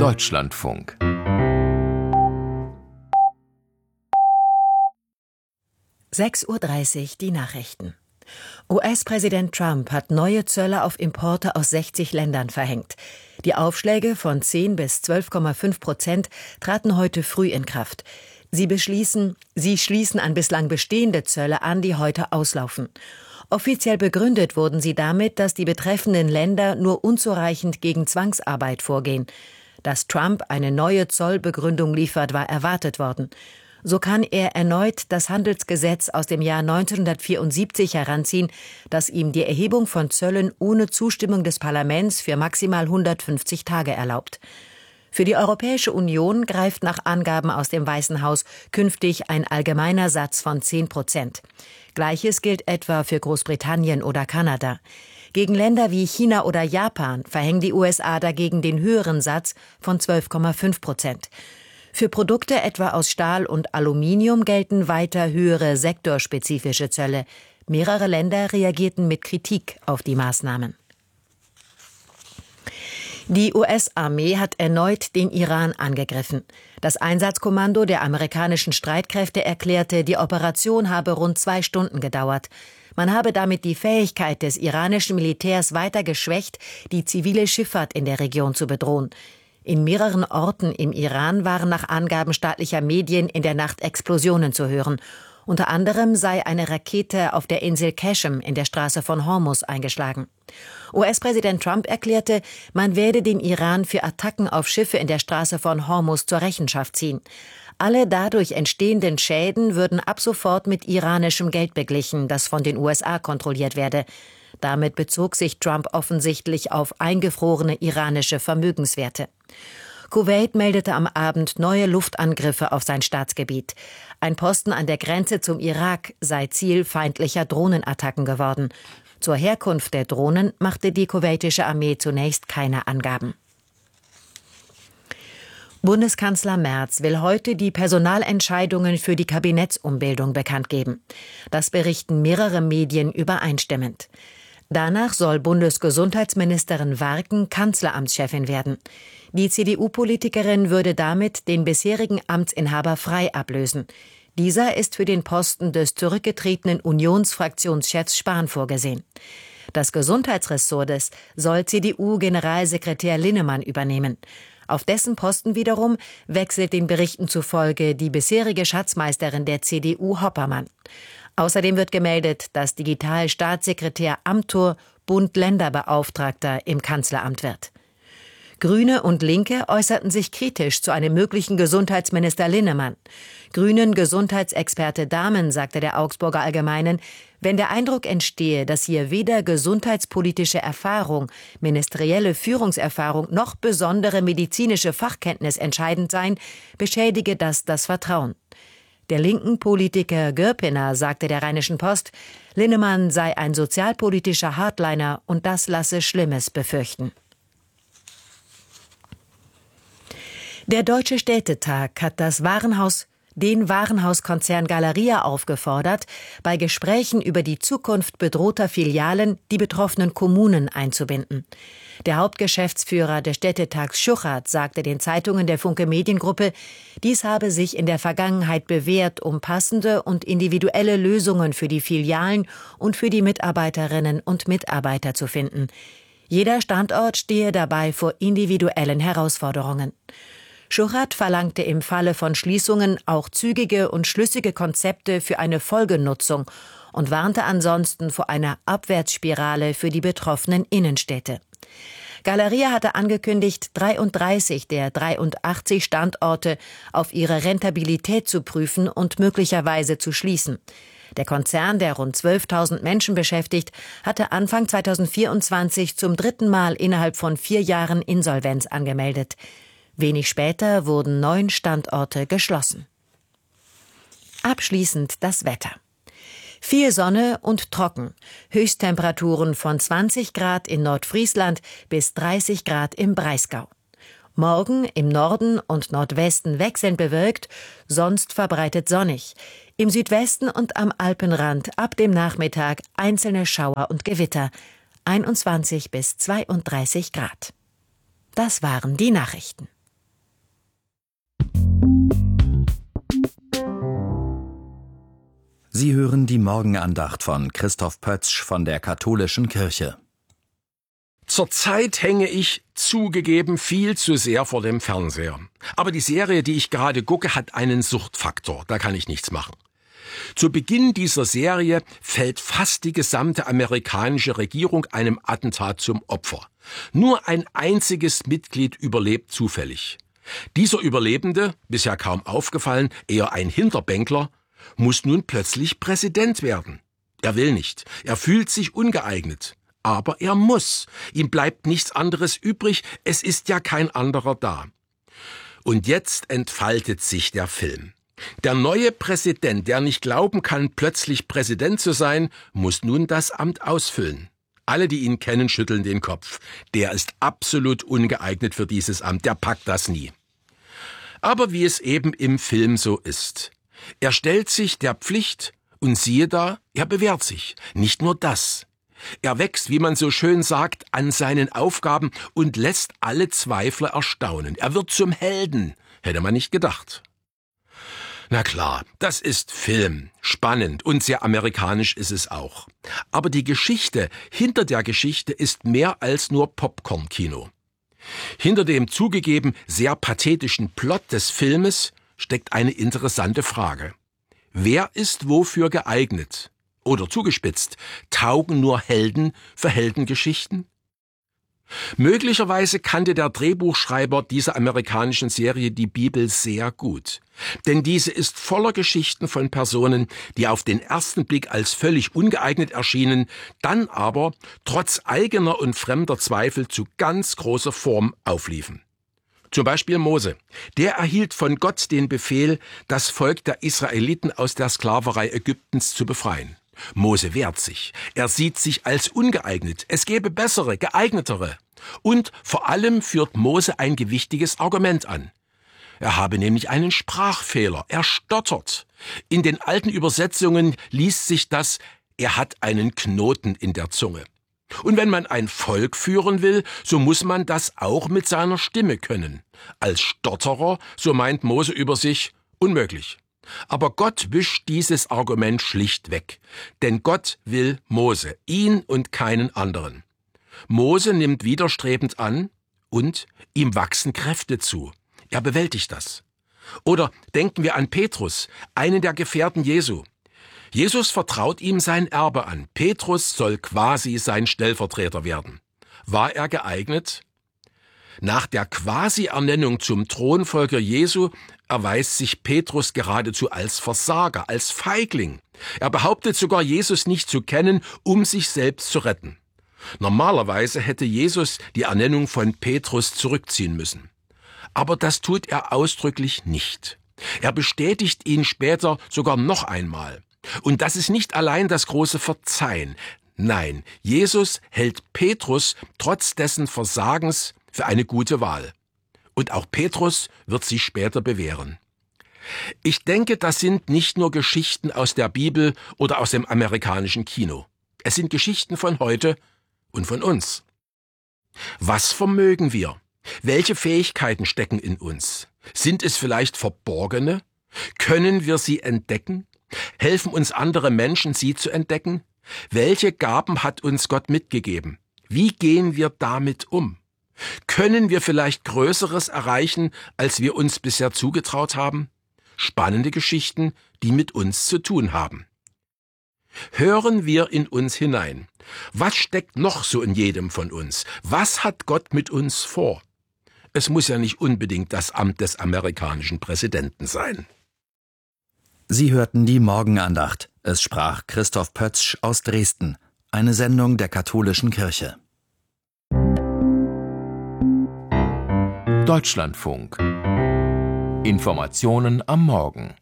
Deutschlandfunk. (6:30 Uhr) die Nachrichten. US-Präsident Trump hat neue Zölle auf Importe aus 60 Ländern verhängt. Die Aufschläge von 10 bis 12,5% traten heute früh in Kraft. Sie schließen an bislang bestehende Zölle an, die heute auslaufen. Offiziell begründet wurden sie damit, dass die betreffenden Länder nur unzureichend gegen Zwangsarbeit vorgehen. Dass Trump eine neue Zollbegründung liefert, war erwartet worden. So kann er erneut das Handelsgesetz aus dem Jahr 1974 heranziehen, das ihm die Erhebung von Zöllen ohne Zustimmung des Parlaments für maximal 150 Tage erlaubt. Für die Europäische Union greift nach Angaben aus dem Weißen Haus künftig ein allgemeiner Satz von 10%. Gleiches gilt etwa für Großbritannien oder Kanada. Gegen Länder wie China oder Japan verhängen die USA dagegen den höheren Satz von 12,5%. Für Produkte etwa aus Stahl und Aluminium gelten weiter höhere sektorspezifische Zölle. Mehrere Länder reagierten mit Kritik auf die Maßnahmen. Die US-Armee hat erneut den Iran angegriffen. Das Einsatzkommando der amerikanischen Streitkräfte erklärte, die Operation habe rund 2 Stunden gedauert. Man habe damit die Fähigkeit des iranischen Militärs weiter geschwächt, die zivile Schifffahrt in der Region zu bedrohen. In mehreren Orten im Iran waren nach Angaben staatlicher Medien in der Nacht Explosionen zu hören. Unter anderem sei eine Rakete auf der Insel Qashem in der Straße von Hormuz eingeschlagen. US-Präsident Trump erklärte, man werde den Iran für Attacken auf Schiffe in der Straße von Hormuz zur Rechenschaft ziehen. Alle dadurch entstehenden Schäden würden ab sofort mit iranischem Geld beglichen, das von den USA kontrolliert werde. Damit bezog sich Trump offensichtlich auf eingefrorene iranische Vermögenswerte. Kuwait meldete am Abend neue Luftangriffe auf sein Staatsgebiet. Ein Posten an der Grenze zum Irak sei Ziel feindlicher Drohnenattacken geworden. Zur Herkunft der Drohnen machte die kuwaitische Armee zunächst keine Angaben. Bundeskanzler Merz will heute die Personalentscheidungen für die Kabinettsumbildung bekannt geben. Das berichten mehrere Medien übereinstimmend. Danach soll Bundesgesundheitsministerin Warken Kanzleramtschefin werden. Die CDU-Politikerin würde damit den bisherigen Amtsinhaber Frey ablösen. Dieser ist für den Posten des zurückgetretenen Unionsfraktionschefs Spahn vorgesehen. Das Gesundheitsressort soll CDU-Generalsekretär Linnemann übernehmen. Auf dessen Posten wiederum wechselt den Berichten zufolge die bisherige Schatzmeisterin der CDU Hoppermann. Außerdem wird gemeldet, dass Digitalstaatssekretär Amthor Bund-Länder-Beauftragter im Kanzleramt wird. Grüne und Linke äußerten sich kritisch zu einem möglichen Gesundheitsminister Linnemann. Grünen Gesundheitsexperte Dahmen sagte der Augsburger Allgemeinen, wenn der Eindruck entstehe, dass hier weder gesundheitspolitische Erfahrung, ministerielle Führungserfahrung noch besondere medizinische Fachkenntnis entscheidend seien, beschädige das Vertrauen. Der linken Politiker Görpiner sagte der Rheinischen Post, Linnemann sei ein sozialpolitischer Hardliner und das lasse Schlimmes befürchten. Der Deutsche Städtetag hat den Warenhauskonzern Galeria aufgefordert, bei Gesprächen über die Zukunft bedrohter Filialen die betroffenen Kommunen einzubinden. Der Hauptgeschäftsführer des Städtetags Schuchert sagte den Zeitungen der Funke Mediengruppe, dies habe sich in der Vergangenheit bewährt, um passende und individuelle Lösungen für die Filialen und für die Mitarbeiterinnen und Mitarbeiter zu finden. Jeder Standort stehe dabei vor individuellen Herausforderungen. Schuchert verlangte im Falle von Schließungen auch zügige und schlüssige Konzepte für eine Folgenutzung und warnte ansonsten vor einer Abwärtsspirale für die betroffenen Innenstädte. Galeria hatte angekündigt, 33 der 83 Standorte auf ihre Rentabilität zu prüfen und möglicherweise zu schließen. Der Konzern, der rund 12.000 Menschen beschäftigt, hatte Anfang 2024 zum 3. Mal innerhalb von 4 Jahren Insolvenz angemeldet. Wenig später wurden 9 Standorte geschlossen. Abschließend das Wetter. Viel Sonne und trocken. Höchsttemperaturen von 20 Grad in Nordfriesland bis 30 Grad im Breisgau. Morgen im Norden und Nordwesten wechselnd bewölkt, sonst verbreitet sonnig. Im Südwesten und am Alpenrand ab dem Nachmittag einzelne Schauer und Gewitter. 21 bis 32 Grad. Das waren die Nachrichten. Sie hören die Morgenandacht von Christoph Pötzsch von der Katholischen Kirche. Zurzeit hänge ich, zugegeben, viel zu sehr vor dem Fernseher. Aber die Serie, die ich gerade gucke, hat einen Suchtfaktor. Da kann ich nichts machen. Zu Beginn dieser Serie fällt fast die gesamte amerikanische Regierung einem Attentat zum Opfer. Nur ein einziges Mitglied überlebt zufällig. Dieser Überlebende, bisher kaum aufgefallen, eher ein Hinterbänkler, muss nun plötzlich Präsident werden. Er will nicht. Er fühlt sich ungeeignet. Aber er muss. Ihm bleibt nichts anderes übrig. Es ist ja kein anderer da. Und jetzt entfaltet sich der Film. Der neue Präsident, der nicht glauben kann, plötzlich Präsident zu sein, muss nun das Amt ausfüllen. Alle, die ihn kennen, schütteln den Kopf. Der ist absolut ungeeignet für dieses Amt. Der packt das nie. Aber wie es eben im Film so ist. Er stellt sich der Pflicht und siehe da, er bewährt sich. Nicht nur das. Er wächst, wie man so schön sagt, an seinen Aufgaben und lässt alle Zweifler erstaunen. Er wird zum Helden, hätte man nicht gedacht. Na klar, das ist Film, spannend und sehr amerikanisch ist es auch. Aber die Geschichte hinter der Geschichte ist mehr als nur Popcorn-Kino. Hinter dem zugegeben sehr pathetischen Plot des Filmes steckt eine interessante Frage. Wer ist wofür geeignet? Oder zugespitzt, taugen nur Helden für Heldengeschichten? Möglicherweise kannte der Drehbuchschreiber dieser amerikanischen Serie die Bibel sehr gut. Denn diese ist voller Geschichten von Personen, die auf den ersten Blick als völlig ungeeignet erschienen, dann aber trotz eigener und fremder Zweifel zu ganz großer Form aufliefen. Zum Beispiel Mose. Der erhielt von Gott den Befehl, das Volk der Israeliten aus der Sklaverei Ägyptens zu befreien. Mose wehrt sich. Er sieht sich als ungeeignet. Es gäbe bessere, geeignetere. Und vor allem führt Mose ein gewichtiges Argument an. Er habe nämlich einen Sprachfehler. Er stottert. In den alten Übersetzungen liest sich das, er hat einen Knoten in der Zunge. Und wenn man ein Volk führen will, so muss man das auch mit seiner Stimme können. Als Stotterer, so meint Mose über sich, unmöglich. Aber Gott wischt dieses Argument schlicht weg. Denn Gott will Mose, ihn und keinen anderen. Mose nimmt widerstrebend an und ihm wachsen Kräfte zu. Er bewältigt das. Oder denken wir an Petrus, einen der Gefährten Jesu. Jesus vertraut ihm sein Erbe an. Petrus soll quasi sein Stellvertreter werden. War er geeignet? Nach der Quasi-Ernennung zum Thronfolger Jesu erweist sich Petrus geradezu als Versager, als Feigling. Er behauptet sogar, Jesus nicht zu kennen, um sich selbst zu retten. Normalerweise hätte Jesus die Ernennung von Petrus zurückziehen müssen. Aber das tut er ausdrücklich nicht. Er bestätigt ihn später sogar noch einmal. Und das ist nicht allein das große Verzeihen. Nein, Jesus hält Petrus trotz dessen Versagens für eine gute Wahl. Und auch Petrus wird sich später bewähren. Ich denke, das sind nicht nur Geschichten aus der Bibel oder aus dem amerikanischen Kino. Es sind Geschichten von heute und von uns. Was vermögen wir? Welche Fähigkeiten stecken in uns? Sind es vielleicht verborgene? Können wir sie entdecken? Helfen uns andere Menschen, sie zu entdecken? Welche Gaben hat uns Gott mitgegeben? Wie gehen wir damit um? Können wir vielleicht Größeres erreichen, als wir uns bisher zugetraut haben? Spannende Geschichten, die mit uns zu tun haben. Hören wir in uns hinein. Was steckt noch so in jedem von uns? Was hat Gott mit uns vor? Es muss ja nicht unbedingt das Amt des amerikanischen Präsidenten sein. Sie hörten die Morgenandacht. Es sprach Christoph Pötzsch aus Dresden, eine Sendung der Katholischen Kirche. Deutschlandfunk. Informationen am Morgen.